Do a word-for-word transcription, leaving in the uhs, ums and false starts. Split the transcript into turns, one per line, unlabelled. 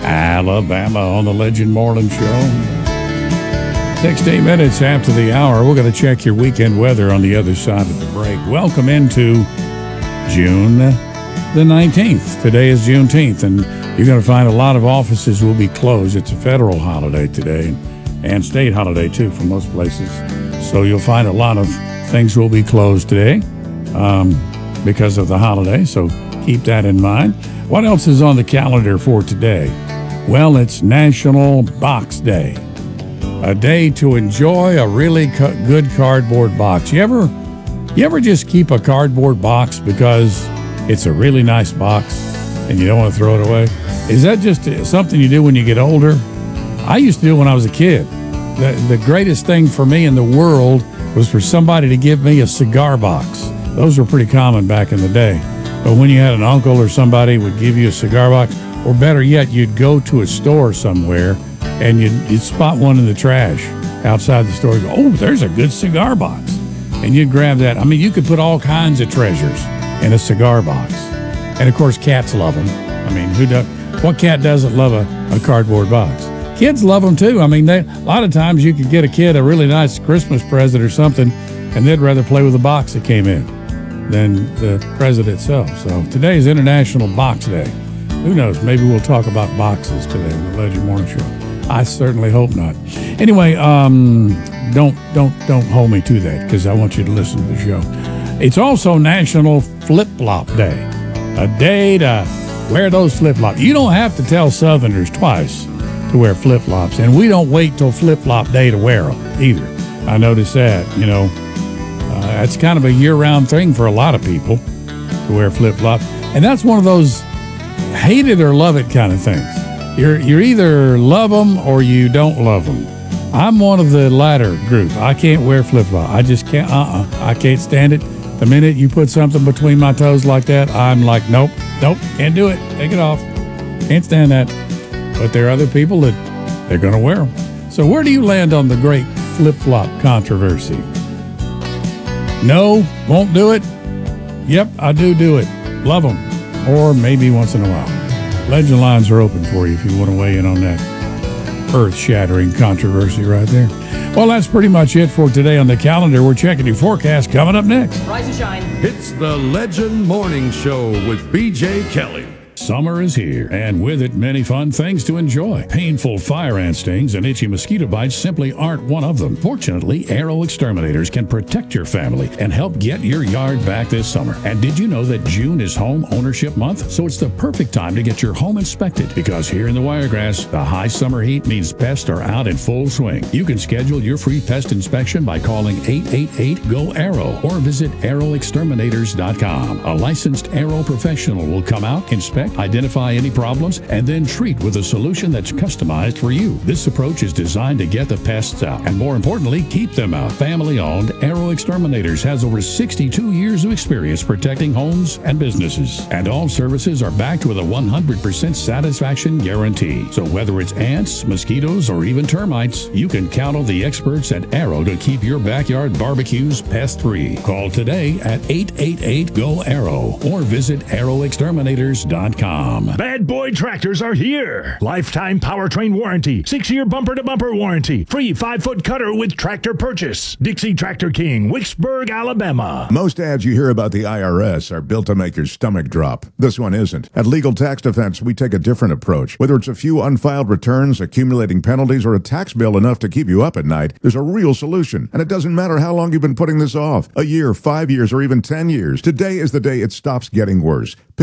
Alabama on the Legend Morning Show. sixteen minutes after the hour, we're going to check your weekend weather on the other side of the break. Welcome into June the nineteenth. Today is Juneteenth, and you're going to find a lot of offices will be closed. It's a federal holiday today and state holiday, too, for most places. So you'll find a lot of things will be closed today um, because of the holiday, so keep that in mind. What else is on the calendar for today? Well, it's National Box Day, a day to enjoy a really co- good cardboard box. You ever, you ever just keep a cardboard box because it's a really nice box and you don't want to throw it away? Is that just something you do when you get older? I used to do it when I was a kid. The, the greatest thing for me in the world was for somebody to give me a cigar box. Those were pretty common back in the day. But when you had an uncle or somebody would give you a cigar box, or better yet, you'd go to a store somewhere and you'd, you'd spot one in the trash outside the store. Go, oh, there's a good cigar box. And you'd grab that. I mean, you could put all kinds of treasures in a cigar box. And, of course, cats love them. I mean, who does? What cat doesn't love a, a cardboard box? Kids love them, too. I mean, they, a lot of times you could get a kid a really nice Christmas present or something, and they'd rather play with the box that came in than the present itself. So today is International Box Day. Who knows? Maybe we'll talk about boxes today on the Legend Morning Show. I certainly hope not. Anyway, um, don't don't don't hold me to that because I want you to listen to the show. It's also National Flip Flop Day, a day to wear those flip flops. You don't have to tell Southerners twice to wear flip flops, and we don't wait till flip flop day to wear them either. I noticed that. You know, uh, that's kind of a year-round thing for a lot of people to wear flip flops, and that's one of those hate it or love it kind of things. You're you're either love them or you don't love them. I'm one of the latter group. I can't wear flip-flop. I just can't. Uh-uh. I can't stand it. The minute you put something between my toes like that, I'm like, nope, nope, can't do it. Take it off. Can't stand that. But there are other people that they're going to wear them. So where do you land on the great flip-flop controversy? No, won't do it. Yep, I do do it. Love them. Or maybe once in a while. Legend lines are open for you if you want to weigh in on that earth-shattering controversy right there. Well, that's pretty much it for today on the calendar. We're checking your forecast coming up next.
Rise and shine.
It's the Legend Morning Show with B J Kelly.
Summer is here, and with it, many fun things to enjoy. Painful fire ant stings and itchy mosquito bites simply aren't one of them. Fortunately, Arrow Exterminators can protect your family and help get your yard back this summer. And did you know that June is Home Ownership Month? So it's the perfect time to get your home inspected, because here in the Wiregrass, the high summer heat means pests are out in full swing. You can schedule your free pest inspection by calling eight eight eight, G O, ARROW or visit arrow exterminators dot com. A licensed Arrow professional will come out, inspect, identify any problems, and then treat with a solution that's customized for you. This approach is designed to get the pests out, and more importantly, keep them out. Family-owned, Arrow Exterminators has over sixty-two years of experience protecting homes and businesses. And all services are backed with a one hundred percent satisfaction guarantee. So whether it's ants, mosquitoes, or even termites, you can count on the experts at Arrow to keep your backyard barbecues pest-free. Call today at eight eight eight, G O, ARROW or visit arrow exterminators dot com.
Bad Boy Tractors are here. Lifetime powertrain warranty, six-year bumper-to-bumper warranty, free five-foot cutter with tractor purchase. Dixie Tractor King, Wicksburg, Alabama.
Most ads you hear about the I R S are built to make your stomach drop. This one isn't. At Legal Tax Defense, we take a different approach. Whether it's a few unfiled returns, accumulating penalties, or a tax bill enough to keep you up at night, there's a real solution. And it doesn't matter how long you've been putting this off. A year, five years, or even ten years. Today is the day it stops getting worse.